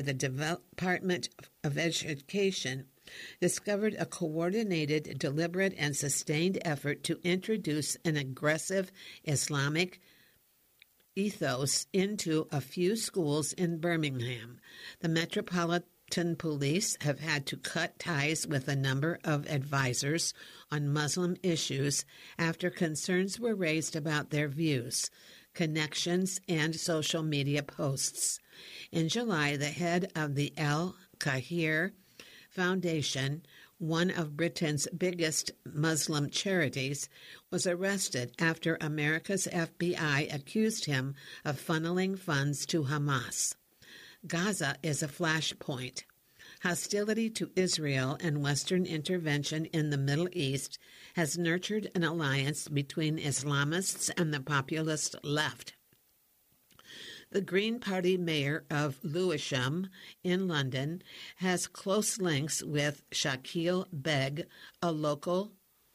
the Department of Education discovered a coordinated, deliberate, and sustained effort to introduce an aggressive Islamic ethos into a few schools in Birmingham. The Metropolitan Police have had to cut ties with a number of advisors on Muslim issues after concerns were raised about their views, connections, and social media posts. In July, the head of the Al-Kahir Foundation, one of Britain's biggest Muslim charities, was arrested after America's FBI accused him of funneling funds to Hamas. Gaza is a flashpoint. Hostility to Israel and Western intervention in the Middle East has nurtured an alliance between Islamists and the populist left. The Green Party mayor of Lewisham in London has close links with Shakil Beg, a local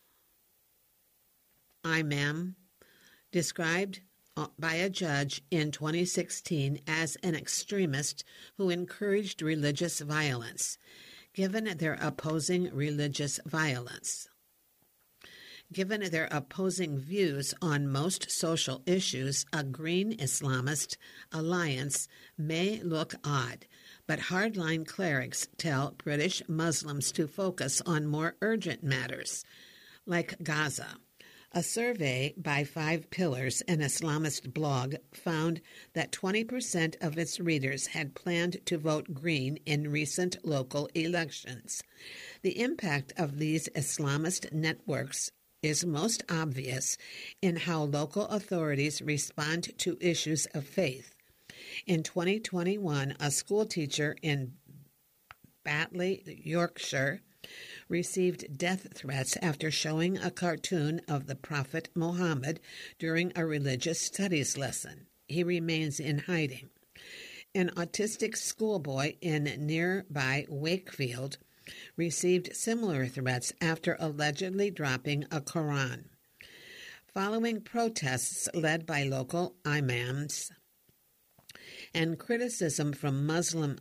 imam described by a judge in 2016 as an extremist who encouraged religious violence, given their opposing views on most social issues. A Green Islamist alliance may look odd, but hardline clerics tell British Muslims to focus on more urgent matters, like Gaza. A survey by Five Pillars, an Islamist blog, found that 20% of its readers had planned to vote Green in recent local elections. The impact of these Islamist networks is most obvious in how local authorities respond to issues of faith. In 2021, a schoolteacher in Batley, Yorkshire, received death threats after showing a cartoon of the Prophet Muhammad during a religious studies lesson. He remains in hiding. An autistic schoolboy in nearby Wakefield received similar threats after allegedly dropping a Quran. Following protests led by local imams and criticism from Muslim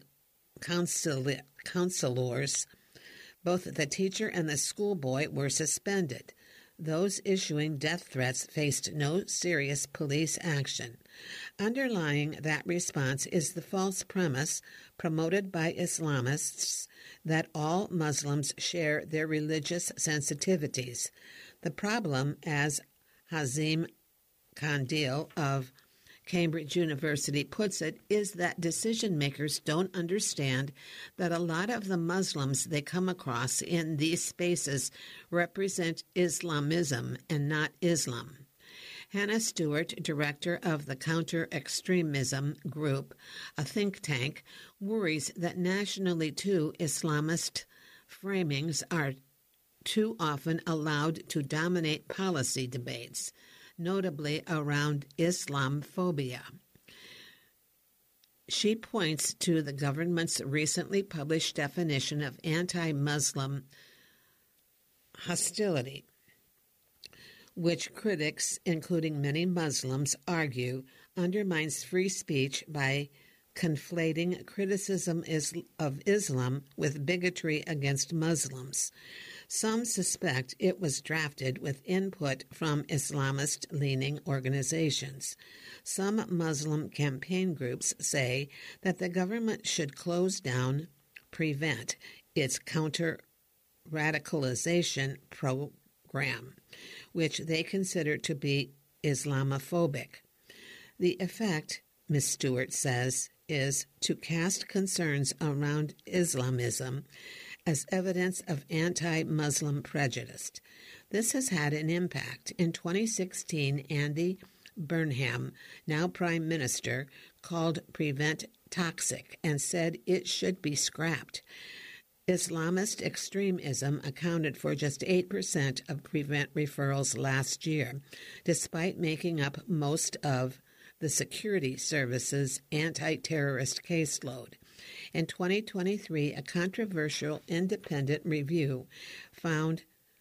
counselors, both the teacher and the schoolboy were suspended. Those issuing death threats faced no serious police action. Underlying that response is the false premise promoted by Islamists that all Muslims share their religious sensitivities. The problem, as Hazim Kandil of Cambridge University puts it, is that decision-makers don't understand that a lot of the Muslims they come across in these spaces represent Islamism and not Islam. Hannah Stewart, director of the Counter-Extremism Group, a think tank, worries that nationally too Islamist framings are too often allowed to dominate policy debates, notably around Islamophobia. She points to the government's recently published definition of anti-Muslim hostility, which critics, including many Muslims, argue undermines free speech by conflating criticism of Islam with bigotry against Muslims. Some suspect it was drafted with input from Islamist-leaning organizations. Some Muslim campaign groups say that the government should close down PREVENT, its counter-radicalization program, which they consider to be Islamophobic. The effect, Ms. Stewart says, is to cast concerns around Islamism as evidence of anti-Muslim prejudice. This has had an impact. In 2016, Andy Burnham, now Prime Minister, called PREVENT toxic and said it should be scrapped. Islamist extremism accounted for just 8% of PREVENT referrals last year, despite making up most of the security service's anti-terrorist caseload. In 2023, a controversial independent review found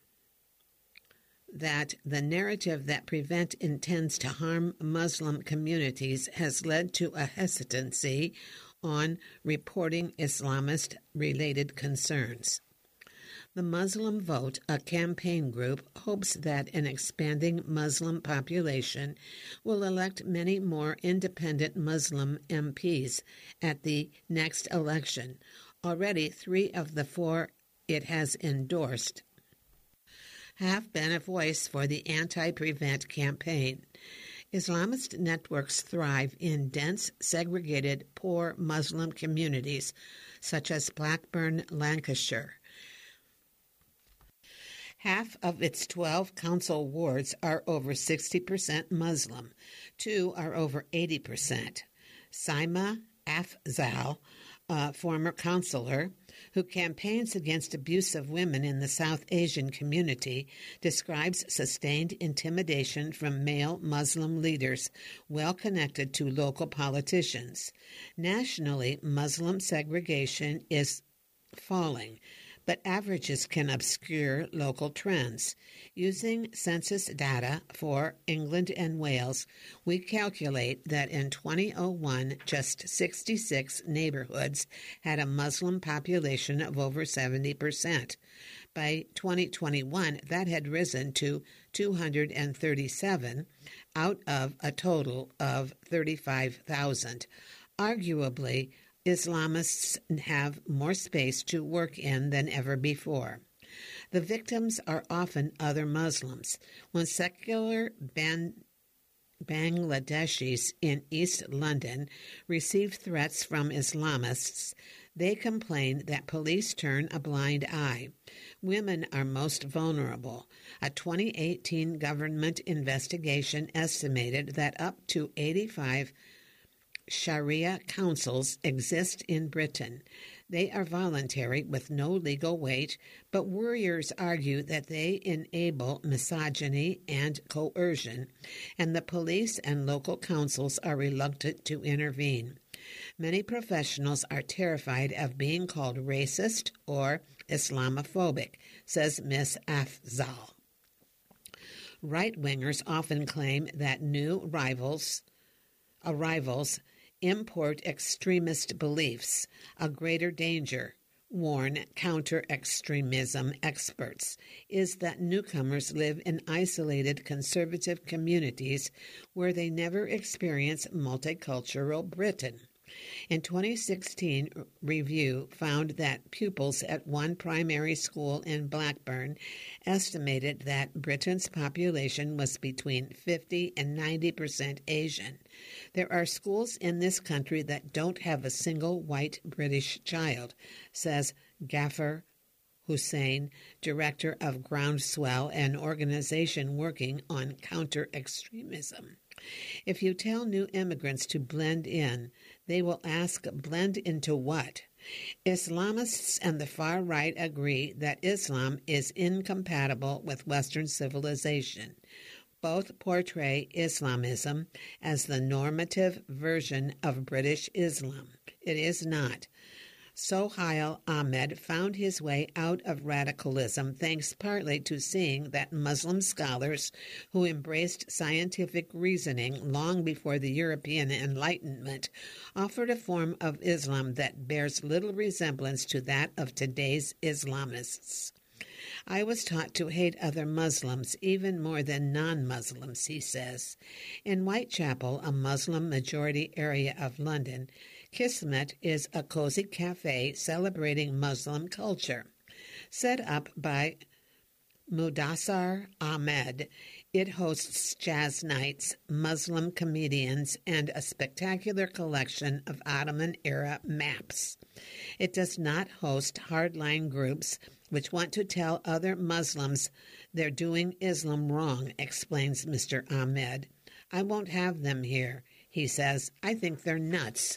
that the narrative that PREVENT intends to harm Muslim communities has led to a hesitancy on reporting Islamist-related concerns. The Muslim Vote, a campaign group, hopes that an expanding Muslim population will elect many more independent Muslim MPs at the next election. Already 3 of the 4 it has endorsed have been a voice for the anti-prevent campaign. Islamist networks thrive in dense, segregated, poor Muslim communities, such as Blackburn, Lancashire. Half of its 12 council wards are over 60% Muslim. 2 are over 80%. Saima Afzal, a former councillor who campaigns against abuse of women in the South Asian community, describes sustained intimidation from male Muslim leaders well connected to local politicians. Nationally, Muslim segregation is falling, but averages can obscure local trends. Using census data for England and Wales, we calculate that in 2001, just 66 neighborhoods had a Muslim population of over 70%. By 2021, that had risen to 237 out of a total of 35,000. Arguably, Islamists have more space to work in than ever before. The victims are often other Muslims. When secular Bangladeshis in East London receive threats from Islamists, they complain that police turn a blind eye. Women are most vulnerable. A 2018 government investigation estimated that up to 85 Sharia councils exist in Britain. They are voluntary with no legal weight, but worriers argue that they enable misogyny and coercion, and the police and local councils are reluctant to intervene. Many professionals are terrified of being called racist or Islamophobic, says Ms. Afzal. Right-wingers often claim that new arrivals import extremist beliefs. A greater danger, warn counter-extremism experts, is that newcomers live in isolated conservative communities where they never experience multicultural Britain. In 2016, review found that pupils at one primary school in Blackburn estimated that Britain's population was between 50 and 90% Asian. There are schools in this country that don't have a single white British child, says Ghaffar Hussain, director of Groundswell, an organization working on counter-extremism. If you tell new immigrants to blend in, they will ask, blend into what? Islamists and the far right agree that Islam is incompatible with Western civilization. Both portray Islamism as the normative version of British Islam. It is not. Sohail Ahmed found his way out of radicalism thanks partly to seeing that Muslim scholars who embraced scientific reasoning long before the European Enlightenment offered a form of Islam that bears little resemblance to that of today's Islamists. I was taught to hate other Muslims even more than non-Muslims, he says. In Whitechapel, a Muslim-majority area of London, Kismet is a cozy cafe celebrating Muslim culture. Set up by Mudassar Ahmed, it hosts jazz nights, Muslim comedians, and a spectacular collection of Ottoman-era maps. It does not host hardline groups which want to tell other Muslims they're doing Islam wrong, explains Mr. Ahmed. I won't have them here, he says. I think they're nuts.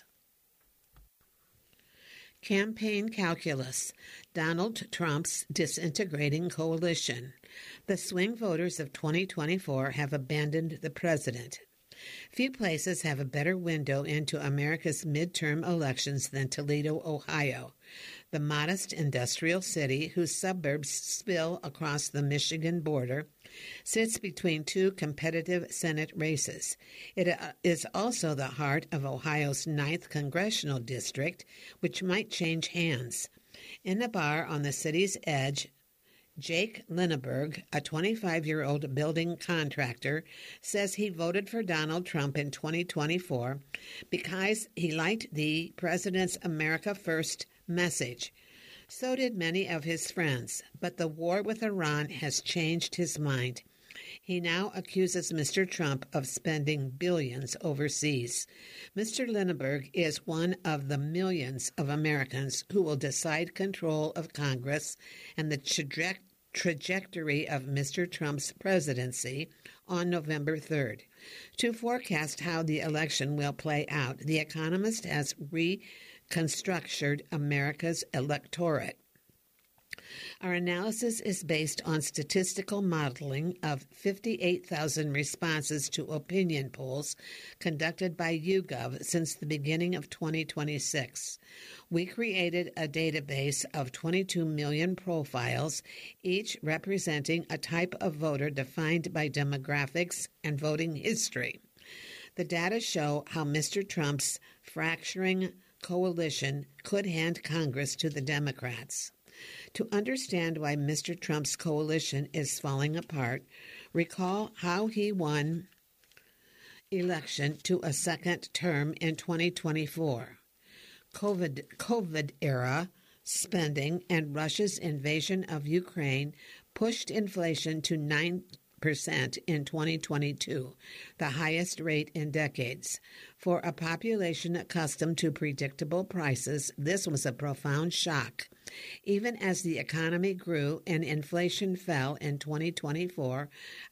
Campaign calculus. Donald Trump's disintegrating coalition. The swing voters of 2024 have abandoned the president. Few places have a better window into America's midterm elections than Toledo, Ohio, the modest industrial city whose suburbs spill across the Michigan border, sits between two competitive Senate races. It is also the heart of Ohio's 9th congressional district, which might change hands. In a bar on the city's edge, Jake Linneberg, a 25-year-old building contractor, says he voted for Donald Trump in 2024 because he liked the president's America First message. So did many of his friends, but the war with Iran has changed his mind. He now accuses Mr. Trump of spending billions overseas. Mr. Linneberg is one of the millions of Americans who will decide control of Congress and the trajectory of Mr. Trump's presidency on November 3rd. To forecast how the election will play out, The Economist has reconstructed America's electorate. Our analysis is based on statistical modeling of 58,000 responses to opinion polls conducted by YouGov since the beginning of 2026. We created a database of 22 million profiles, each representing a type of voter defined by demographics and voting history. The data show how Mr. Trump's fracturing coalition could hand Congress to the Democrats. To understand why Mr. Trump's coalition is falling apart, recall how he won election to a second term in 2024. COVID-era spending and Russia's invasion of Ukraine pushed inflation to 9% in 2022, the highest rate in decades. For a population accustomed to predictable prices, this was a profound shock. Even as the economy grew and inflation fell in 2024,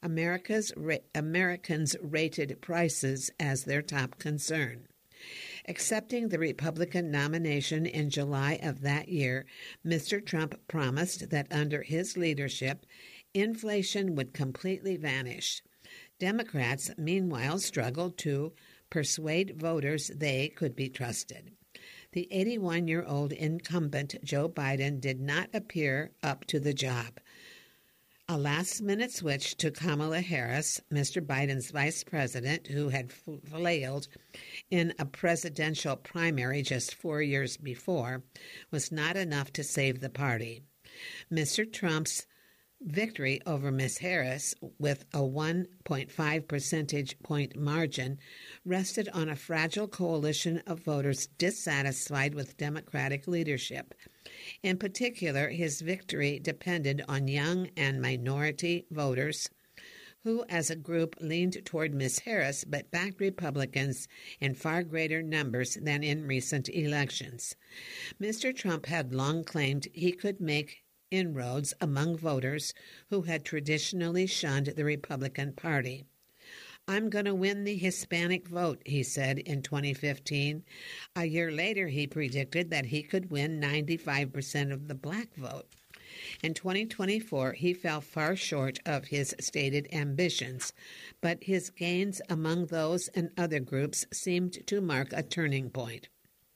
Americans rated prices as their top concern. Accepting the Republican nomination in July of that year, Mr. Trump promised that under his leadership, inflation would completely vanish. Democrats, meanwhile, struggled to persuade voters they could be trusted. The 81-year-old incumbent Joe Biden did not appear up to the job. A last-minute switch to Kamala Harris, Mr. Biden's vice president, who had flailed in a presidential primary just 4 years before, was not enough to save the party. Mr. Trump's victory over Ms. Harris, with a 1.5 percentage point margin, rested on a fragile coalition of voters dissatisfied with Democratic leadership. In particular, his victory depended on young and minority voters who, as a group, leaned toward Ms. Harris but backed Republicans in far greater numbers than in recent elections. Mr. Trump had long claimed he could make inroads among voters who had traditionally shunned the Republican Party. "I'm going to win the Hispanic vote," he said in 2015. A year later, he predicted that he could win 95% of the black vote. In 2024, he fell far short of his stated ambitions, but his gains among those and other groups seemed to mark a turning point.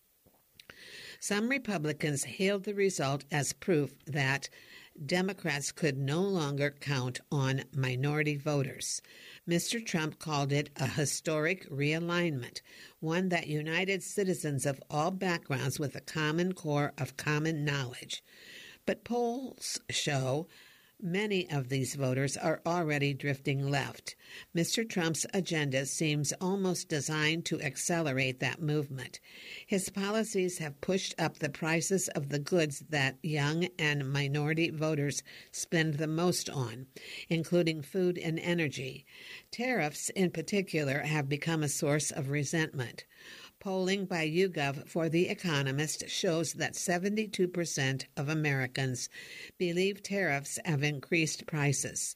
Some Republicans hailed the result as proof that Democrats could no longer count on minority voters. Mr. Trump called it a historic realignment, one that united citizens of all backgrounds with a common core of common knowledge. But polls show many of these voters are already drifting left. Mr. Trump's agenda seems almost designed to accelerate that movement. His policies have pushed up the prices of the goods that young and minority voters spend the most on, including food and energy. Tariffs, in particular, have become a source of resentment. Polling by YouGov for The Economist shows that 72% of Americans believe tariffs have increased prices.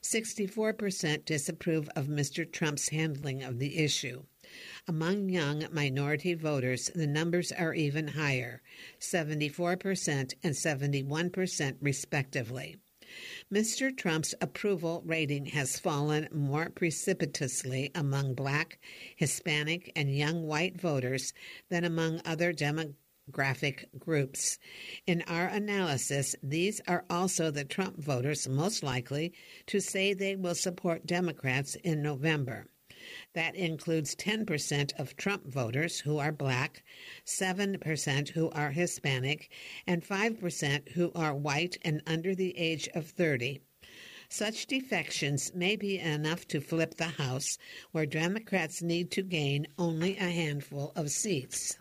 64% disapprove of Mr. Trump's handling of the issue. Among young minority voters, the numbers are even higher, 74% and 71% respectively. Mr. Trump's approval rating has fallen more precipitously among Black, Hispanic, and young white voters than among other demographic groups. In our analysis, these are also the Trump voters most likely to say they will support Democrats in November. That includes 10% of Trump voters who are Black, 7% who are Hispanic, and 5% who are white and under the age of 30. Such defections may be enough to flip the House, where Democrats need to gain only a handful of seats.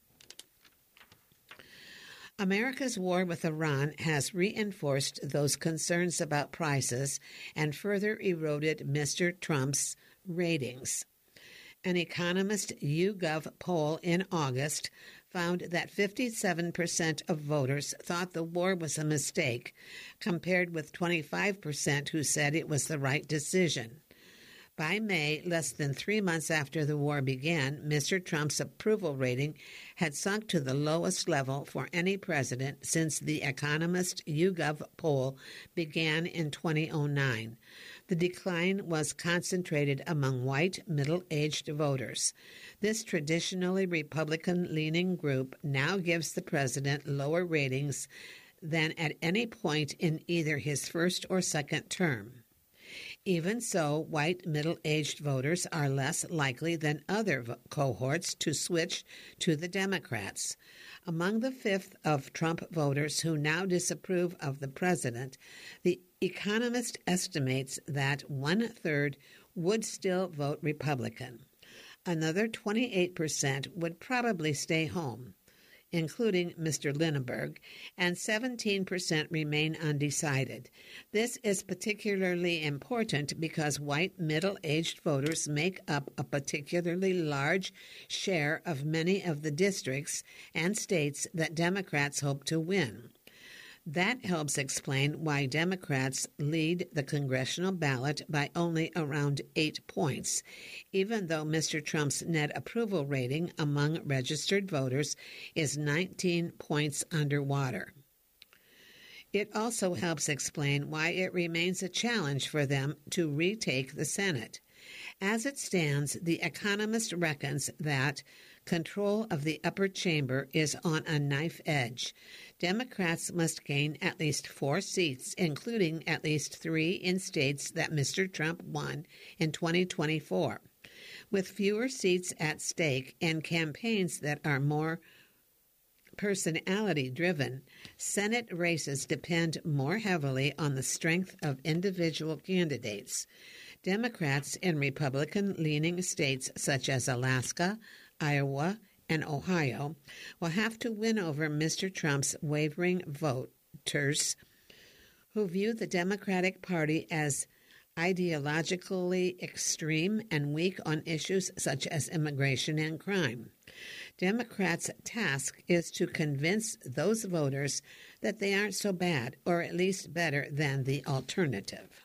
America's war with Iran has reinforced those concerns about prices and further eroded Mr. Trump's ratings. An Economist YouGov poll in August found that 57% of voters thought the war was a mistake, compared with 25% who said it was the right decision. By May, less than 3 months after the war began, Mr. Trump's approval rating had sunk to the lowest level for any president since the Economist YouGov poll began in 2009. The decline was concentrated among white, middle-aged voters. This traditionally Republican-leaning group now gives the president lower ratings than at any point in either his first or second term. Even so, white middle-aged voters are less likely than other cohorts to switch to the Democrats. Among the fifth of Trump voters who now disapprove of the president, The Economist estimates that 1/3 would still vote Republican. Another 28% would probably stay home, including Mr. Lindbergh, and 17% remain undecided. This is particularly important because white middle-aged voters make up a particularly large share of many of the districts and states that Democrats hope to win. That helps explain why Democrats lead the congressional ballot by only around 8 points, even though Mr. Trump's net approval rating among registered voters is 19 points underwater. It also helps explain why it remains a challenge for them to retake the Senate. As it stands, The Economist reckons that control of the upper chamber is on a knife edge. Democrats must gain at least 4 seats, including at least 3 in states that Mr. Trump won in 2024. With fewer seats at stake and campaigns that are more personality-driven, Senate races depend more heavily on the strength of individual candidates. Democrats in Republican-leaning states such as Alaska, Iowa, and Ohio will have to win over Mr. Trump's wavering voters who view the Democratic Party as ideologically extreme and weak on issues such as immigration and crime. Democrats' task is to convince those voters that they aren't so bad, or at least better than the alternative.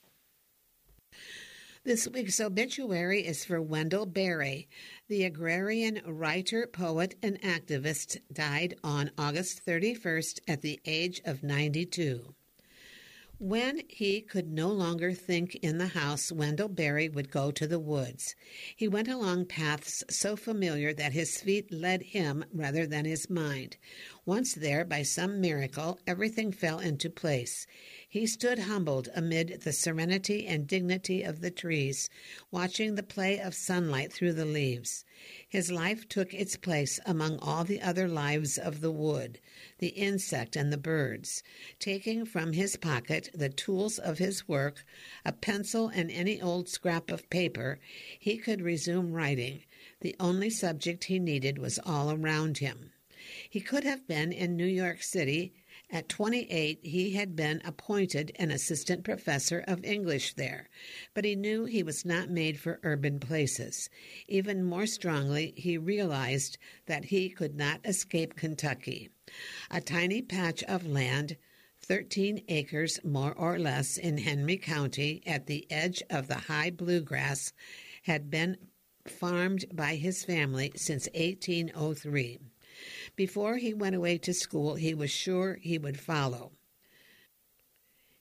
This week's obituary is for Wendell Berry. The agrarian writer, poet, and activist died on August 31st at the age of 92. When he could no longer think in the house, Wendell Berry would go to the woods. He went along paths so familiar that his feet led him rather than his mind. Once there, by some miracle, everything fell into place. He stood humbled amid the serenity and dignity of the trees, watching the play of sunlight through the leaves. His life took its place among all the other lives of the wood, the insect and the birds. Taking from his pocket the tools of his work, a pencil and any old scrap of paper, he could resume writing. The only subject he needed was all around him. He could have been in New York City. At 28, he had been appointed an assistant professor of English there, but he knew he was not made for urban places. Even more strongly, he realized that he could not escape Kentucky. A tiny patch of land, 13 acres more or less in Henry County at the edge of the high bluegrass, had been farmed by his family since 1803. Before he went away to school, he was sure he would follow.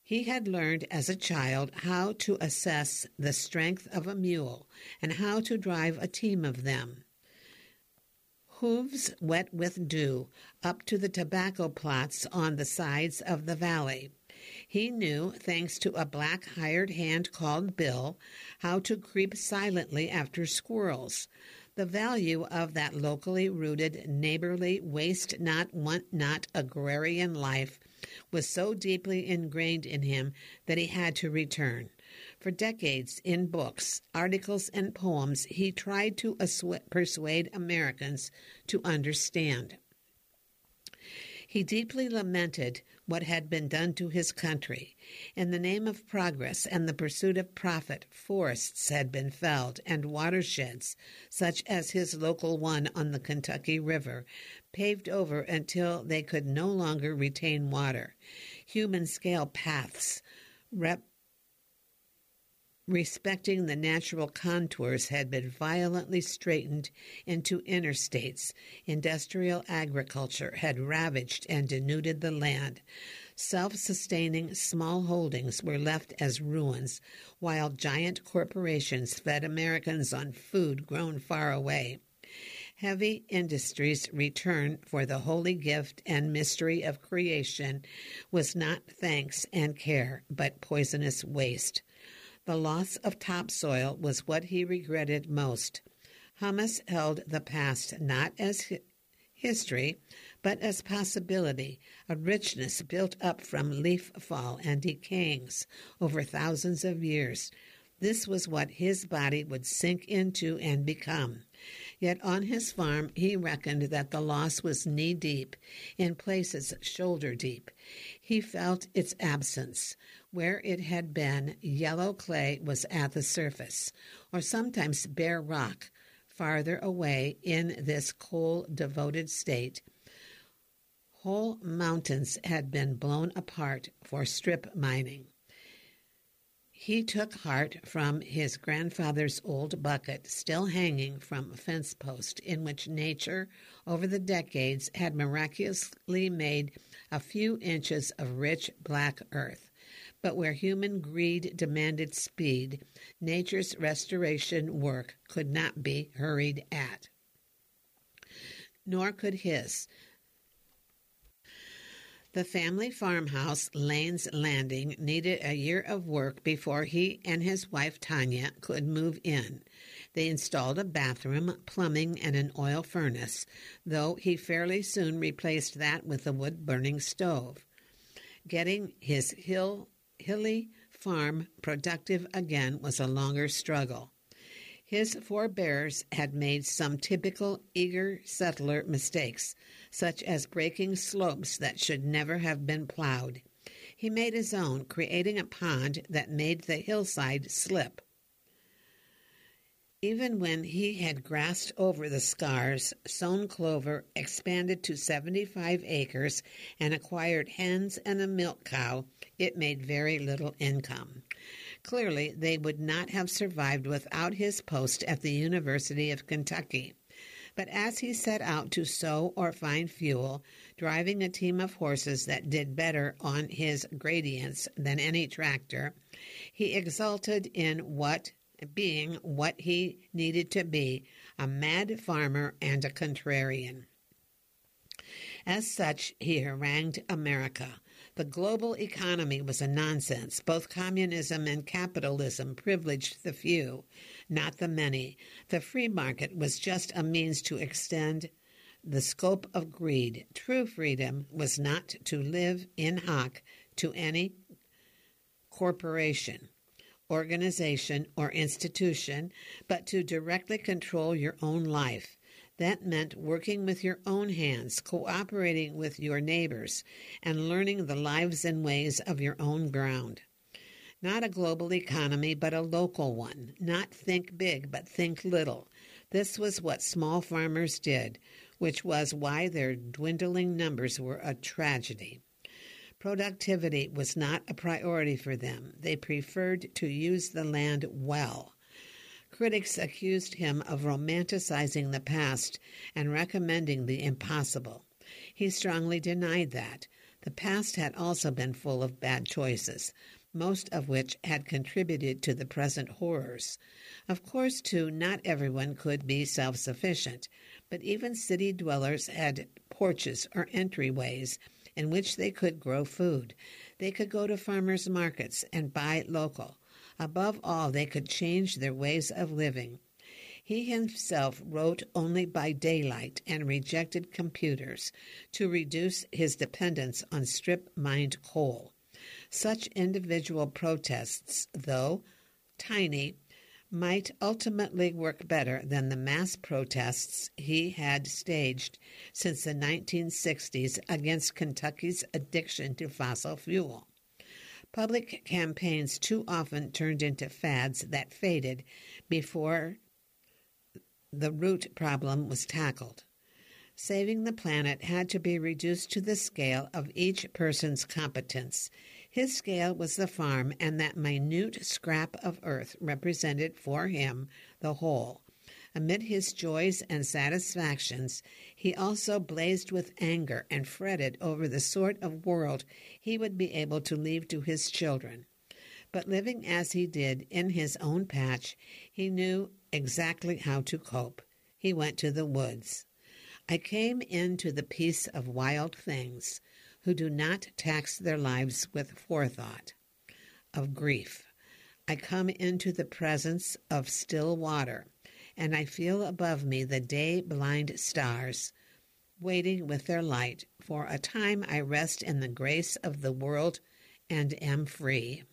He had learned as a child how to assess the strength of a mule and how to drive a team of them. Hooves wet with dew up to the tobacco plots on the sides of the valley. He knew, thanks to a black hired hand called Bill, how to creep silently after squirrels. The value of that locally rooted, neighborly, waste not, want not agrarian life was so deeply ingrained in him that he had to return. For decades, in books, articles, and poems, he tried to persuade Americans to understand. He deeply lamented what had been done to his country. In the name of progress and the pursuit of profit, forests had been felled, and watersheds, such as his local one on the Kentucky River, paved over until they could no longer retain water. Human-scale paths, respecting the natural contours, had been violently straightened into interstates. Industrial agriculture had ravaged and denuded the land. Self-sustaining small holdings were left as ruins, while giant corporations fed Americans on food grown far away. Heavy industry's return for the holy gift and mystery of creation was not thanks and care, but poisonous waste. The loss of topsoil was what he regretted most. Hummus held the past not as history, but as possibility, a richness built up from leaf fall and decayings over thousands of years. This was what his body would sink into and become. Yet on his farm he reckoned that the loss was knee-deep, in places shoulder-deep. He felt its absence. Where it had been, yellow clay was at the surface, or sometimes bare rock. Farther away in this coal-devoted state, whole mountains had been blown apart for strip mining. He took heart from his grandfather's old bucket, still hanging from a fence post, in which nature, over the decades, had miraculously made a few inches of rich black earth. But where human greed demanded speed, nature's restoration work could not be hurried at. Nor could his. The family farmhouse, Lane's Landing, needed a year of work before he and his wife Tanya could move in. They installed a bathroom, plumbing, and an oil furnace, though he fairly soon replaced that with a wood-burning stove. Getting his hilly farm productive again was a longer struggle. His forebears had made some typical eager settler mistakes, such as breaking slopes that should never have been plowed. He made his own, creating a pond that made the hillside slip. Even when he had grassed over the scars, sown clover, expanded to 75 acres, and acquired hens and a milk cow, it made very little income. Clearly, they would not have survived without his post at the University of Kentucky. But as he set out to sow or find fuel, driving a team of horses that did better on his gradients than any tractor, he exulted in being what he needed to be, a mad farmer and a contrarian. As such, he harangued America. The global economy was a nonsense. Both communism and capitalism privileged the few, not the many. The free market was just a means to extend the scope of greed. True freedom was not to live in hoc to any corporation, organization, or institution, but to directly control your own life. That meant working with your own hands, cooperating with your neighbors, and learning the lives and ways of your own ground. Not a global economy, but a local one. Not think big, but think little. This was what small farmers did, which was why their dwindling numbers were a tragedy. Productivity was not a priority for them. They preferred to use the land well. Critics accused him of romanticizing the past and recommending the impossible. He strongly denied that. The past had also been full of bad choices, most of which had contributed to the present horrors. Of course, too, not everyone could be self-sufficient, but even city dwellers had porches or entryways in which they could grow food. They could go to farmers' markets and buy local. Above all, they could change their ways of living. He himself wrote only by daylight and rejected computers to reduce his dependence on strip-mined coal. Such individual protests, though tiny, might ultimately work better than the mass protests he had staged since the 1960s against Kentucky's addiction to fossil fuel. Public campaigns too often turned into fads that faded before the root problem was tackled. Saving the planet had to be reduced to the scale of each person's competence. His scale was the farm, and that minute scrap of earth represented for him the whole. Amid his joys and satisfactions, he also blazed with anger and fretted over the sort of world he would be able to leave to his children. But living as he did in his own patch, he knew exactly how to cope. He went to the woods. I came into the peace of wild things who do not tax their lives with forethought, of grief. I come into the presence of still water, and I feel above me the day-blind stars, waiting with their light. For a time I rest in the grace of the world and am free.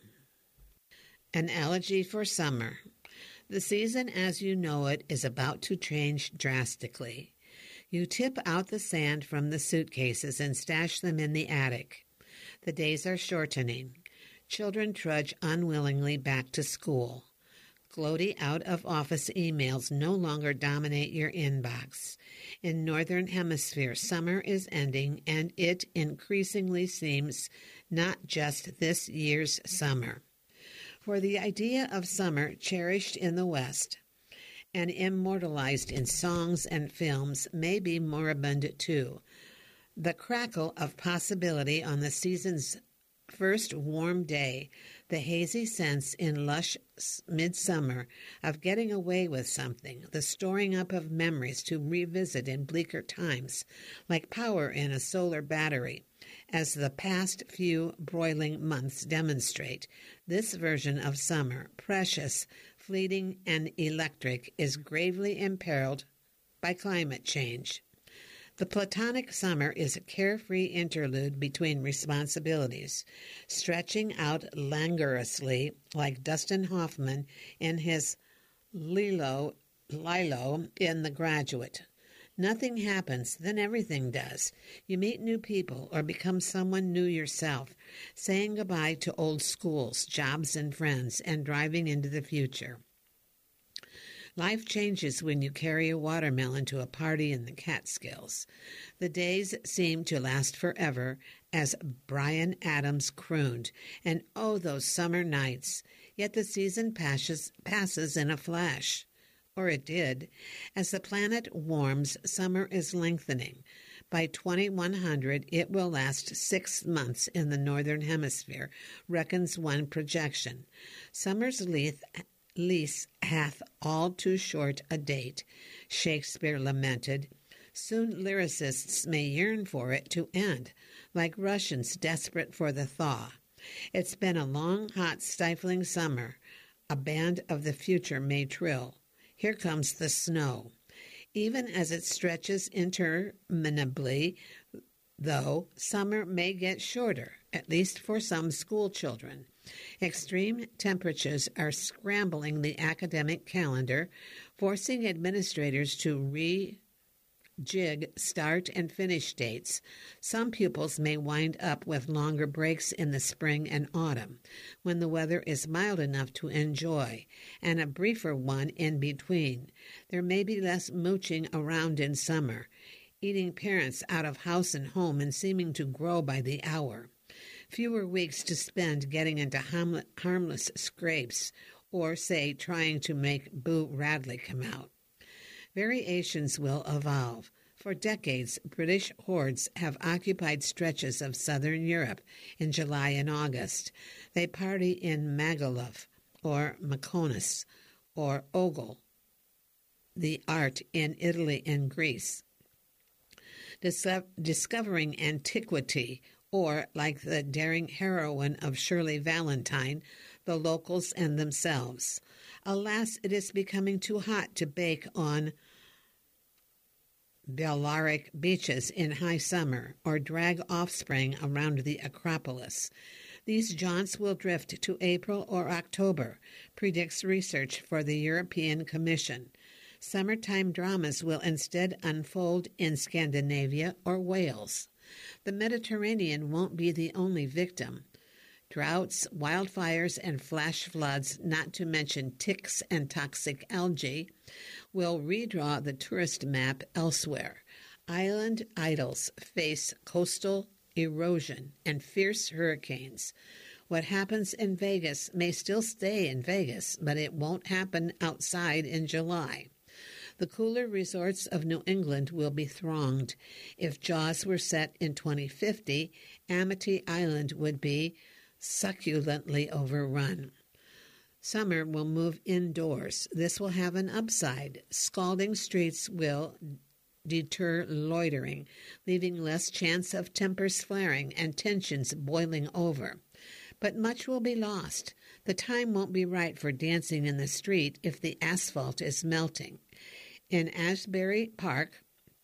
An elegy for summer. The season as you know it is about to change drastically. You tip out the sand from the suitcases and stash them in the attic. The days are shortening. Children trudge unwillingly back to school. Gloaty out-of-office emails no longer dominate your inbox. In Northern Hemisphere, summer is ending, and it increasingly seems not just this year's summer. For the idea of summer, cherished in the West and immortalized in songs and films, may be moribund too. The crackle of possibility on the season's first warm day, the hazy sense in lush midsummer of getting away with something, the storing up of memories to revisit in bleaker times, like power in a solar battery. As the past few broiling months demonstrate, this version of summer, precious, fleeting, and electric, is gravely imperiled by climate change. The platonic summer is a carefree interlude between responsibilities, stretching out languorously like Dustin Hoffman in his Lilo in The Graduate. Nothing happens, then everything does. You meet new people or become someone new yourself, saying goodbye to old schools, jobs, and friends, and driving into the future. Life changes when you carry a watermelon to a party in the Catskills. The days seem to last forever, as Bryan Adams crooned, and oh, those summer nights! Yet the season passes in a flash. Or it did. As the planet warms, summer is lengthening. By 2100, it will last 6 months in the Northern Hemisphere, reckons one projection. Summer's lease hath all too short a date, Shakespeare lamented. Soon lyricists may yearn for it to end, like Russians desperate for the thaw. It's been a long, hot, stifling summer. A band of the future may trill. Here comes the snow. Even as it stretches interminably, though, summer may get shorter, at least for some school children. Extreme temperatures are scrambling the academic calendar, forcing administrators to rejig start and finish dates. Some pupils may wind up with longer breaks in the spring and autumn, when the weather is mild enough to enjoy, and a briefer one in between. There may be less mooching around in summer, eating parents out of house and home and seeming to grow by the hour. Fewer weeks to spend getting into harmless scrapes, or, say, trying to make Boo Radley come out. Variations will evolve. For decades, British hordes have occupied stretches of southern Europe in July and August. They party in Magaluf, or Mykonos, or Ogle, the art in Italy and Greece. Discovering antiquity, or, like the daring heroine of Shirley Valentine, the locals and themselves. Alas, it is becoming too hot to bake on Balearic beaches in high summer or drag offspring around the Acropolis. These jaunts will drift to April or October, predicts research for the European Commission. Summertime dramas will instead unfold in Scandinavia or Wales. The Mediterranean won't be the only victim. Droughts, wildfires, and flash floods, not to mention ticks and toxic algae, will redraw the tourist map elsewhere. Island idols face coastal erosion and fierce hurricanes. What happens in Vegas may still stay in Vegas, but it won't happen outside in July. The cooler resorts of New England will be thronged. If Jaws were set in 2050, Amity Island would be succulently overrun. Summer will move indoors. This will have an upside. Scalding streets will deter loitering, leaving less chance of tempers flaring and tensions boiling over. But much will be lost. The time won't be right for dancing in the street if the asphalt is melting. In Asbury Park,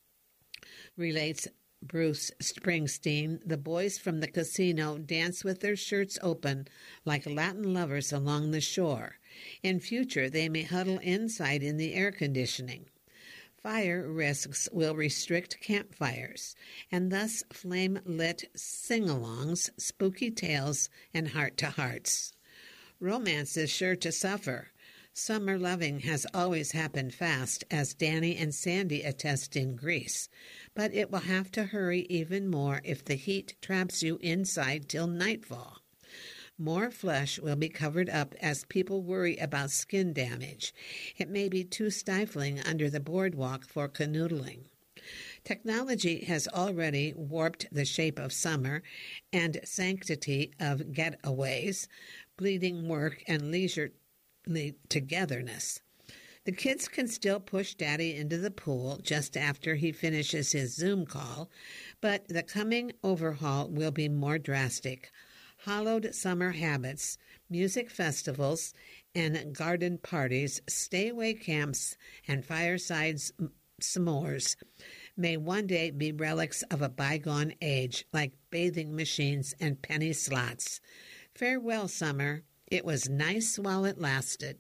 relates Bruce Springsteen, the boys from the casino dance with their shirts open like Latin lovers along the shore. In future, they may huddle inside in the air conditioning. Fire risks will restrict campfires, and thus flame-lit sing-alongs, spooky tales, and heart-to-hearts. Romance is sure to suffer. Summer loving has always happened fast, as Danny and Sandy attest in Greece, but it will have to hurry even more if the heat traps you inside till nightfall. More flesh will be covered up as people worry about skin damage. It may be too stifling under the boardwalk for canoodling. Technology has already warped the shape of summer and sanctity of getaways, bleeding work, and leisure togetherness. The kids can still push Daddy into the pool just after he finishes his Zoom call, but the coming overhaul will be more drastic. Hollowed summer habits, music festivals, and garden parties, stay-away camps, and firesides s'mores may one day be relics of a bygone age, like bathing machines and penny slots. Farewell, summer. It was nice while it lasted.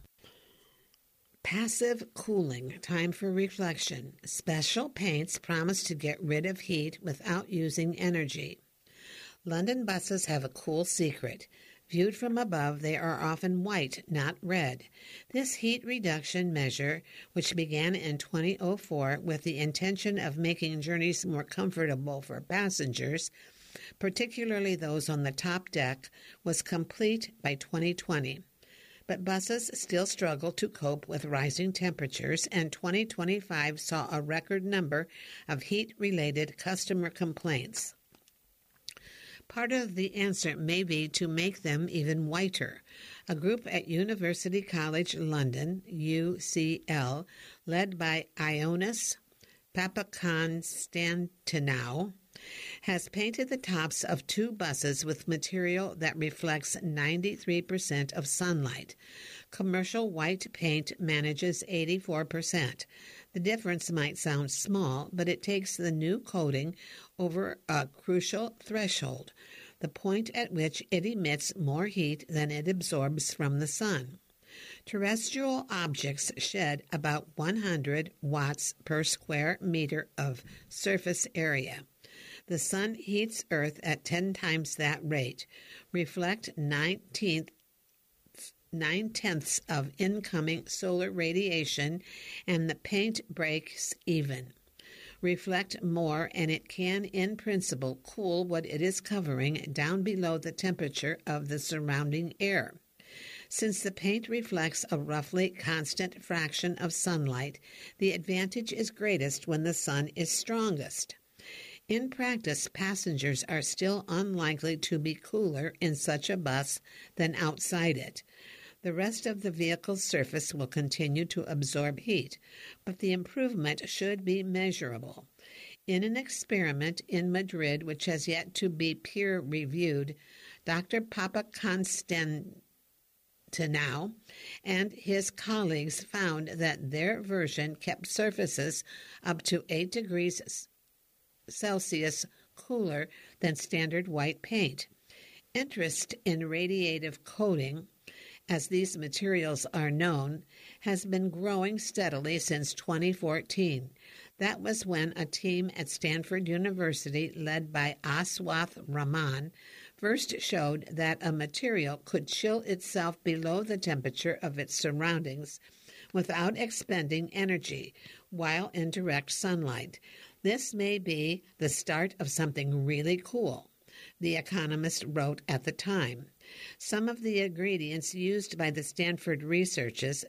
Passive cooling, time for reflection. Special paints promise to get rid of heat without using energy. London buses have a cool secret. Viewed from above, they are often white, not red. This heat reduction measure, which began in 2004 with the intention of making journeys more comfortable for passengers, particularly those on the top deck, was complete by 2020. But buses still struggle to cope with rising temperatures, and 2025 saw a record number of heat-related customer complaints. Part of the answer may be to make them even whiter. A group at University College London, UCL, led by Ioannis Papakonstantinou, has painted the tops of 2 buses with material that reflects 93% of sunlight. Commercial white paint manages 84%. The difference might sound small, but it takes the new coating over a crucial threshold, the point at which it emits more heat than it absorbs from the sun. Terrestrial objects shed about 100 watts per square meter of surface area. The sun heats Earth at 10 times that rate. Reflect 9/10 of incoming solar radiation, and the paint breaks even. Reflect more, and it can, in principle, cool what it is covering down below the temperature of the surrounding air. Since the paint reflects a roughly constant fraction of sunlight, the advantage is greatest when the sun is strongest. In practice, passengers are still unlikely to be cooler in such a bus than outside it. The rest of the vehicle's surface will continue to absorb heat, but the improvement should be measurable. In an experiment in Madrid, which has yet to be peer-reviewed, Dr. Papakonstantinou and his colleagues found that their version kept surfaces up to 8 degrees Celsius cooler than standard white paint. Interest in radiative coating, as these materials are known, has been growing steadily since 2014. That was when a team at Stanford University, led by Aswath Rahman, first showed that a material could chill itself below the temperature of its surroundings without expending energy while in direct sunlight. This may be the start of something really cool, The Economist wrote at the time. Some of the ingredients used by the Stanford researchers,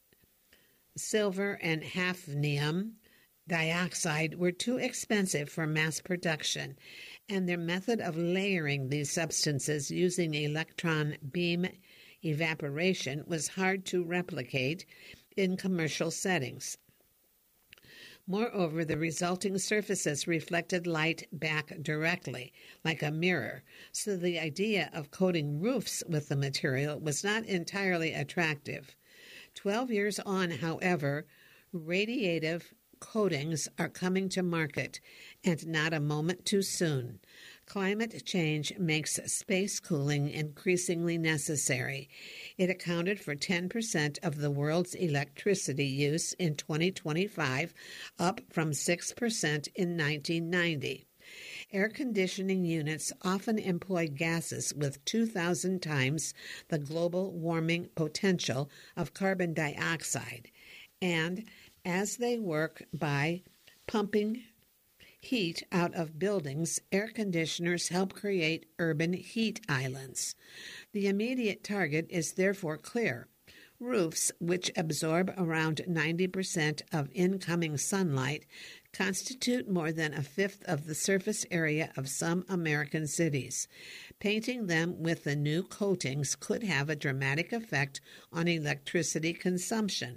silver and hafnium dioxide, were too expensive for mass production, and their method of layering these substances using electron beam evaporation was hard to replicate in commercial settings. Moreover, the resulting surfaces reflected light back directly, like a mirror, so the idea of coating roofs with the material was not entirely attractive. 12 years on, however, radiative coatings are coming to market, and not a moment too soon. Climate change makes space cooling increasingly necessary. It accounted for 10% of the world's electricity use in 2025, up from 6% in 1990. Air conditioning units often employ gases with 2,000 times the global warming potential of carbon dioxide, and as they work by pumping heat out of buildings, air conditioners help create urban heat islands. The immediate target is therefore clear. Roofs, which absorb around 90% of incoming sunlight, constitute more than a fifth of the surface area of some American cities. Painting them with the new coatings could have a dramatic effect on electricity consumption.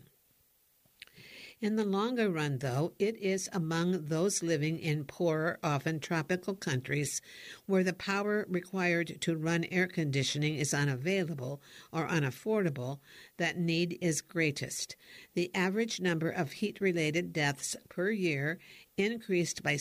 In the longer run, though, it is among those living in poorer, often tropical countries where the power required to run air conditioning is unavailable or unaffordable that need is greatest. The average number of heat-related deaths per year increased by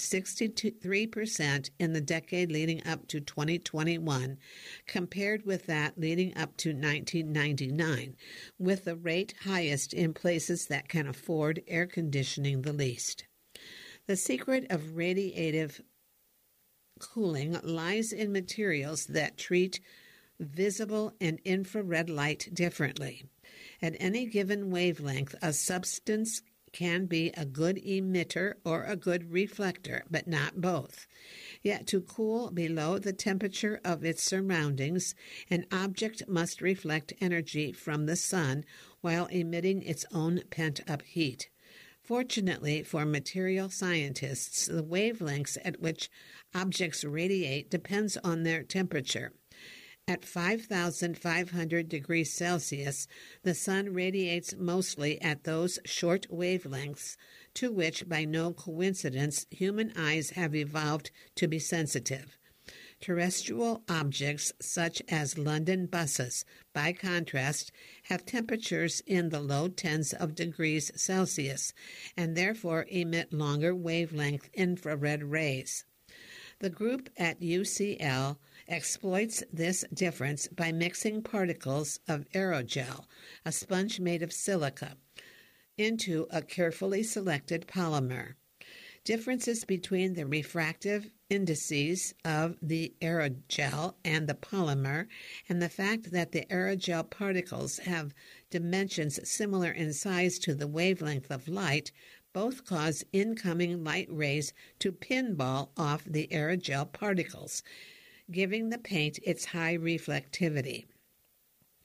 63% in the decade leading up to 2021, compared with that leading up to 1999, with the rate highest in places that can afford air conditioning the least. The secret of radiative cooling lies in materials that treat visible and infrared light differently. At any given wavelength, a substance can be a good emitter or a good reflector, but not both. Yet to cool below the temperature of its surroundings, an object must reflect energy from the sun while emitting its own pent-up heat. Fortunately for material scientists, the wavelengths at which objects radiate depends on their temperature. At 5,500 degrees Celsius, the sun radiates mostly at those short wavelengths to which, by no coincidence, human eyes have evolved to be sensitive. Terrestrial objects, such as London buses, by contrast, have temperatures in the low tens of degrees Celsius and therefore emit longer wavelength infrared rays. The group at UCL exploits this difference by mixing particles of aerogel, a sponge made of silica, into a carefully selected polymer. Differences between the refractive indices of the aerogel and the polymer, and the fact that the aerogel particles have dimensions similar in size to the wavelength of light, both cause incoming light rays to pinball off the aerogel particles, giving the paint its high reflectivity.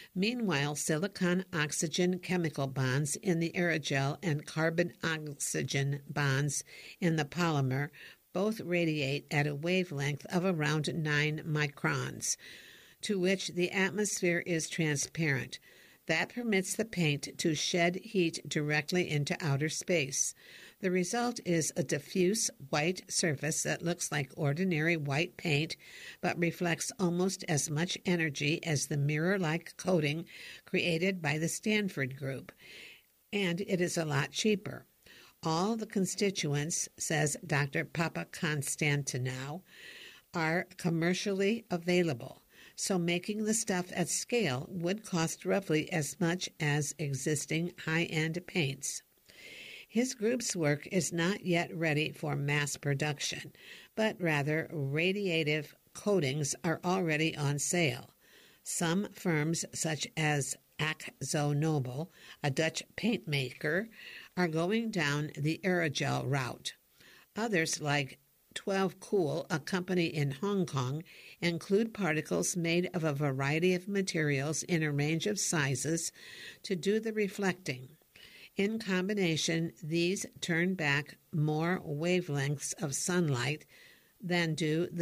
Meanwhile, silicon-oxygen chemical bonds in the aerogel and carbon-oxygen bonds in the polymer both radiate at a wavelength of around 9 microns, to which the atmosphere is transparent. That permits the paint to shed heat directly into outer space. The result is a diffuse white surface that looks like ordinary white paint, but reflects almost as much energy as the mirror-like coating created by the Stanford Group, and it is a lot cheaper. All the constituents, says Dr. Papakonstantinou, are commercially available, so making the stuff at scale would cost roughly as much as existing high-end paints. His group's work is not yet ready for mass production, but rather radiative coatings are already on sale. Some firms, such as AkzoNobel, a Dutch paint maker, are going down the aerogel route. Others, like 12 Cool, a company in Hong Kong, include particles made of a variety of materials in a range of sizes to do the reflecting. In combination, these turn back more wavelengths of sunlight than do the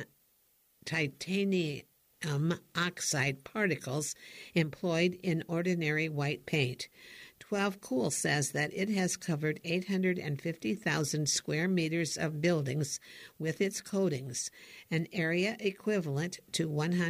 titanium oxide particles employed in ordinary white paint. 12 Cool says that it has covered 850,000 square meters of buildings with its coatings, an area equivalent to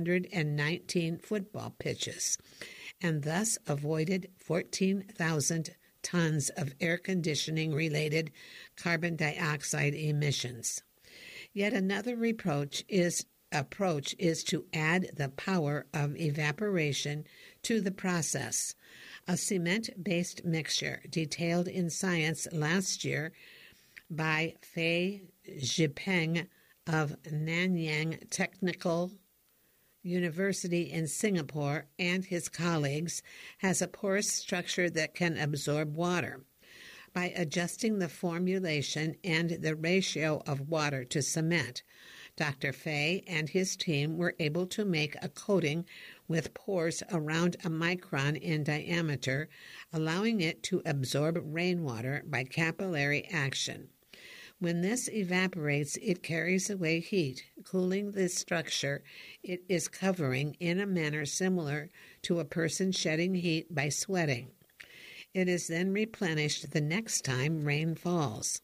119 football pitches, and thus avoided 14,000 tons of air conditioning-related carbon dioxide emissions. Yet another approach is to add the power of evaporation to the process. A cement-based mixture detailed in Science last year by Fei Zhipeng of Nanyang Technical University in Singapore and his colleagues has a porous structure that can absorb water. By adjusting the formulation and the ratio of water to cement, Dr. Fei and his team were able to make a coating with pores around a micron in diameter, allowing it to absorb rainwater by capillary action. When this evaporates, it carries away heat, cooling the structure it is covering in a manner similar to a person shedding heat by sweating. It is then replenished the next time rain falls.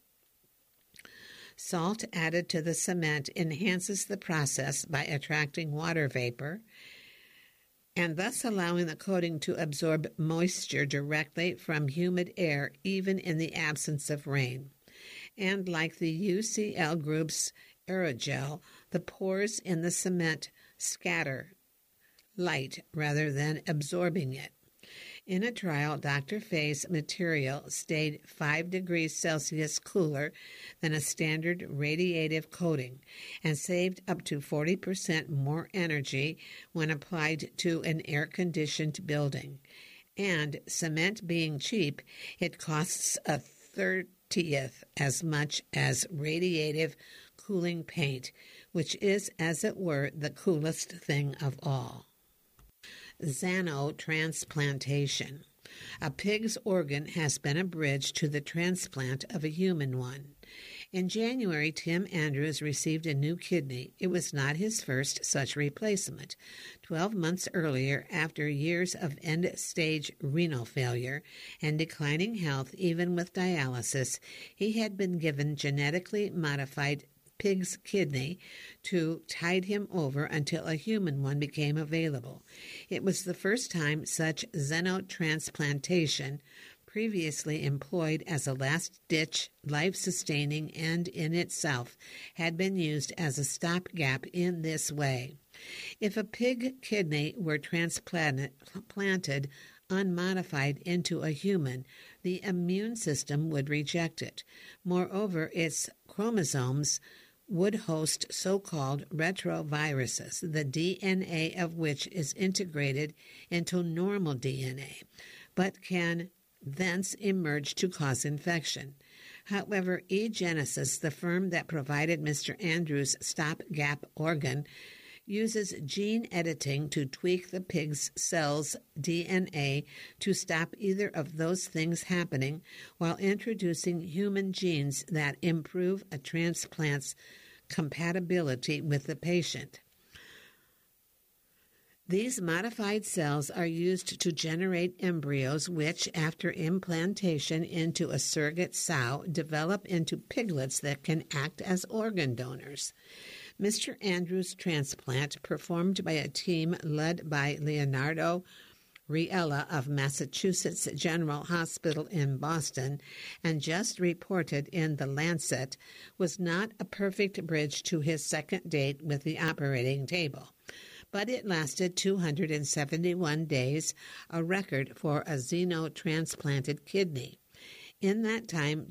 Salt added to the cement enhances the process by attracting water vapor and thus allowing the coating to absorb moisture directly from humid air even in the absence of rain. And like the UCL Group's aerogel, the pores in the cement scatter light rather than absorbing it. In a trial, Dr. Fei's material stayed 5 degrees Celsius cooler than a standard radiative coating and saved up to 40% more energy when applied to an air-conditioned building. And cement being cheap, it costs a 30th as much as radiative cooling paint, which is, as it were, the coolest thing of all. Xenotransplantation. A pig's organ has been a bridge to the transplant of a human one. In January, Tim Andrews received a new kidney. It was not his first such replacement. 12 months earlier, after years of end-stage renal failure and declining health even with dialysis, he had been given genetically modified pig's kidney to tide him over until a human one became available. It was the first time such xenotransplantation, previously employed as a last-ditch, life-sustaining end in itself, had been used as a stopgap in this way. If a pig kidney were transplanted unmodified into a human, the immune system would reject it. Moreover, its chromosomes would host so-called retroviruses, the DNA of which is integrated into normal DNA, but can thence emerge to cause infection. However, eGenesis, the firm that provided Mr. Andrews' stopgap organ, uses gene editing to tweak the pig's cell's DNA to stop either of those things happening while introducing human genes that improve a transplant's compatibility with the patient. These modified cells are used to generate embryos which, after implantation into a surrogate sow, develop into piglets that can act as organ donors. Mr. Andrews' transplant, performed by a team led by Leonardo Riella of Massachusetts General Hospital in Boston, and just reported in The Lancet, was not a perfect bridge to his second date with the operating table. But it lasted 271 days, a record for a xenotransplanted kidney. In that time,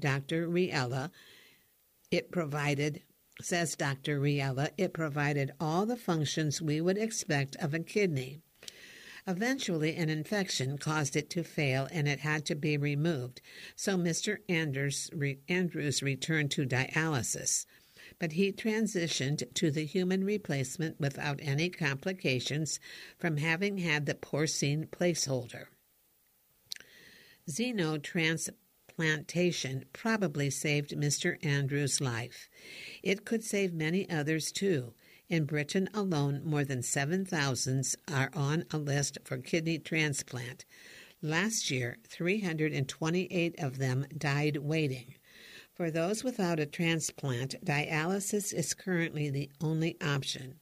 says Dr. Riella, it provided all the functions we would expect of a kidney. Eventually, an infection caused it to fail and it had to be removed, so Mr. Andrews returned to dialysis. But he transitioned to the human replacement without any complications from having had the porcine placeholder. Xenotransplantation probably saved Mr. Andrews' life. It could save many others too. In Britain alone, more than 7,000 are on a list for kidney transplant. Last year, 328 of them died waiting. For those without a transplant, dialysis is currently the only option.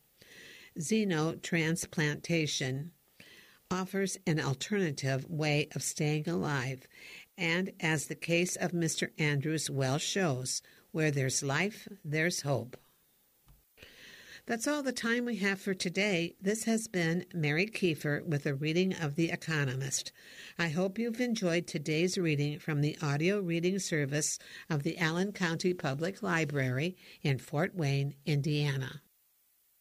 Xenotransplantation offers an alternative way of staying alive, and as the case of Mr. Andrews well shows, where there's life, there's hope. That's all the time we have for today. This has been Mary Kiefer with a reading of The Economist. I hope you've enjoyed today's reading from the audio reading service of the Allen County Public Library in Fort Wayne, Indiana.